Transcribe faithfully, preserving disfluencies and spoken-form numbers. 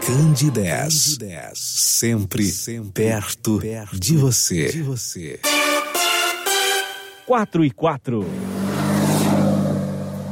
Candidez, sempre, sempre perto, perto de você. quatro e quatro.